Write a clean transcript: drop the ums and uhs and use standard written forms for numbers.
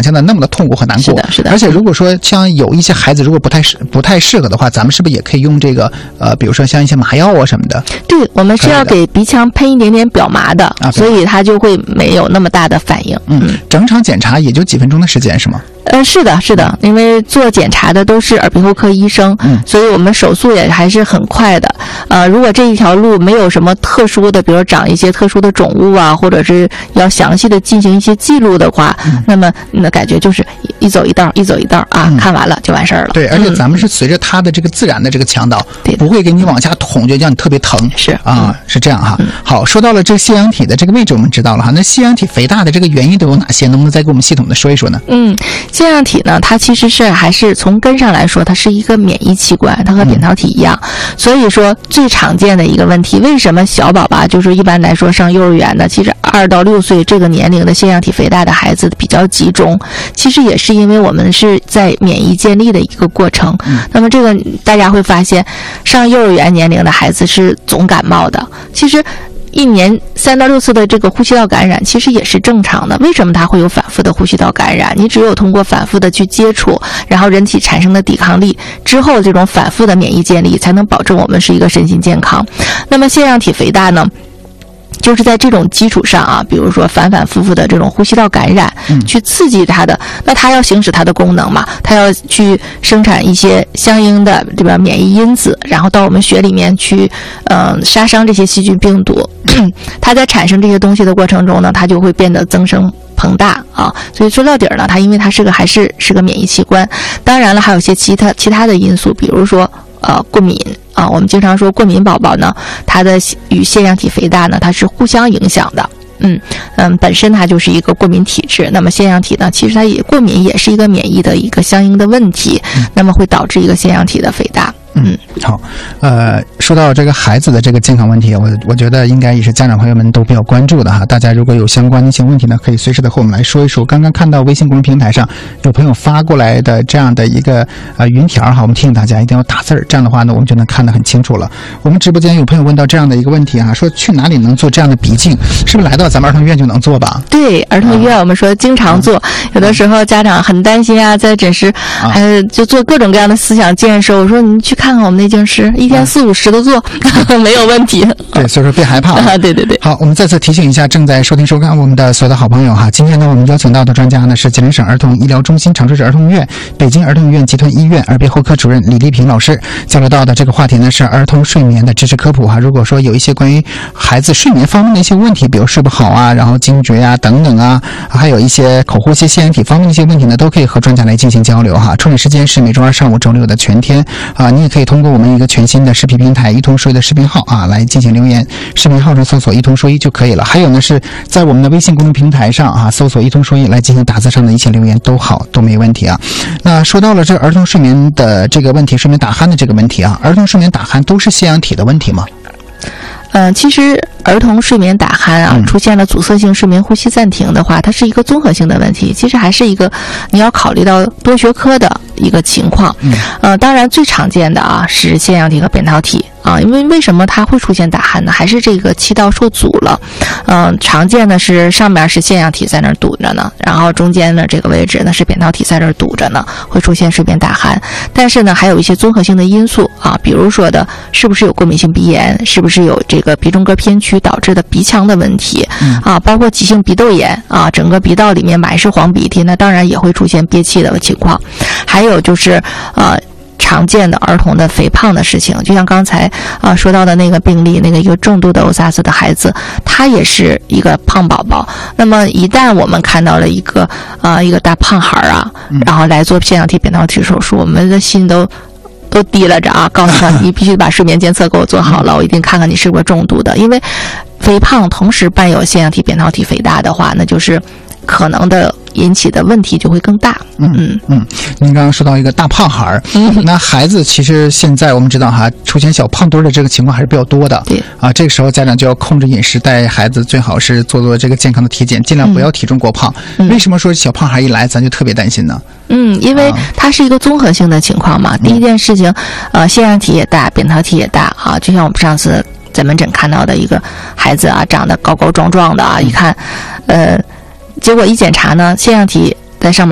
想象的那么的痛苦和难过。 是的，是的。 而且如果说像有一些孩子如果不太适合的话，咱们是不是也可以用这个比如说像一些麻药啊什么的？ 对，我们是要给鼻腔喷一点点表麻的，所以它就会没有那么大的反应。 整场检查也就几分钟的时间是吗？ 是的，是的，因为做检查的都是耳鼻喉科医生，所以我们手速也还是很快的。如果这一条路没有什么特殊的，比如长一些特殊的肿物啊，或者是要详细的进行一些记录的话，那么你的感觉就是一走一道，一走一道啊，看完了就完事儿了。 对，而且咱们是随着它的这个自然的这个腔道，不会给你往下捅，就让你特别疼。 是啊，是这样哈。好，说到了这个腺样体的这个位置，我们知道了哈。那腺样体肥大的这个原因都有哪些？能不能再给我们系统的说一说呢？ 腺样体呢，它其实还是从根上来说，它是一个免疫器官，它和扁桃体一样。所以说最常见的一个问题，为什么小宝宝就是一般来说上幼儿园的，其实2到6岁这个年龄的腺样体肥大的孩子比较集中，其实也是因为我们是在免疫建立的一个过程。那么这个大家会发现，上幼儿园年龄的孩子是总感冒的，其实一年3到6次的这个呼吸道感染其实也是正常的。为什么它会有反复的呼吸道感染？你只有通过反复的去接触，然后人体产生的抵抗力之后，这种反复的免疫建立才能保证我们是一个身心健康。那么腺样体肥大呢，就是在这种基础上啊，比如说反反复复的这种呼吸道感染，去刺激它的，那它要行使它的功能嘛，它要去生产一些相应的对吧免疫因子，然后到我们血里面去杀伤这些细菌病毒。它在产生这些东西的过程中呢，它就会变得增生膨大啊，所以说到底儿呢，它因为它还是个免疫器官。当然了，还有一些其他的因素，比如说过敏啊，我们经常说过敏宝宝呢，它的与腺样体肥大呢，它是互相影响的。本身它就是一个过敏体质，那么腺样体呢，其实它过敏也是一个免疫的一个相应的问题，那么会导致一个腺样体的肥大。 好，说到这个孩子的这个健康问题，我觉得应该也是家长朋友们都比较关注的哈。大家如果有相关的一些问题呢，可以随时的和我们来说一说。刚刚看到微信公众平台上有朋友发过来的这样的一个云条哈，我们提醒大家一定要打字儿，这样的话呢，我们就能看得很清楚了。我们直播间有朋友问到这样的一个问题哈，说去哪里能做这样的鼻镜？是不是来到咱们儿童医院就能做吧？ 对，儿童医院我们说经常做，有的时候家长很担心啊，在诊室就做各种各样的思想建设。我说你去看看我们内镜师，一天4、50的做没有问题。 对，所以说别害怕啊。 对。 好，我们再次提醒一下正在收听收看我们的所有的好朋友哈。今天呢，我们邀请到的专家呢是吉林省儿童医疗中心长春市儿童医院、北京儿童医院集团医院耳鼻喉科主任李丽萍老师。交流到的这个话题呢是儿童睡眠的知识科普哈。如果说有一些关于孩子睡眠方面的一些问题，比如睡不好啊，然后惊厥啊等等啊，还有一些口呼吸腺样体方面的一些问题呢，都可以和专家来进行交流哈。处理时间是每周2上午、周6的全天啊。你也可以通过我们一个全新的视频平台一同说医的视频号啊来进行留言，视频号中搜索一同说医就可以了。还有呢是在我们的微信公众平台上啊搜索一同说医来进行打字上的一些留言都好，都没问题啊。那说到了这儿童睡眠的这个问题，睡眠打鼾的这个问题啊，儿童睡眠打鼾都是腺样体的问题吗？ 其实儿童睡眠打鼾啊，出现了阻塞性睡眠呼吸暂停的话，它是一个综合性的问题，其实还是一个你要考虑到多学科的一个情况。当然最常见的啊是腺样体和扁桃体啊，因为什么它会出现打鼾呢？还是这个气道受阻了。常见的是上面是腺样体在那儿堵着呢，然后中间呢这个位置呢是扁桃体在那儿堵着呢，会出现睡眠打鼾。但是呢还有一些综合性的因素啊，比如说的是不是有过敏性鼻炎，是不是有这个鼻中隔偏曲导致的鼻腔的问题啊，包括急性鼻窦炎啊，整个鼻道里面满是黄鼻涕，那当然也会出现憋气的情况。还有就是常见的儿童的肥胖的事情，就像刚才说到的那个病例，那个一个重度的欧萨斯的孩子，他也是一个胖宝宝。那么一旦我们看到了一个大胖孩啊，然后来做腺样体扁桃体手术，我们的心都低了着啊，告诉他你必须把睡眠监测给我做好了，我一定看看你是不是重度的。因为肥胖同时伴有腺样体扁桃体肥大的话，那就是可能的引起的问题就会更大。 您刚刚说到一个大胖孩儿，那孩子其实现在我们知道哈，出现小胖墩的这个情况还是比较多的。 对啊， 这个时候家长就要控制饮食，带孩子最好是做这个健康的体检，尽量不要体重过胖。为什么说小胖孩一来咱就特别担心呢？ 因为它是一个综合性的情况嘛。第一件事情，腺样体也大，扁桃体也大啊，就像我们上次在门诊看到的一个孩子啊，长得高高壮壮的啊，一看，结果一检查呢，腺样体在上面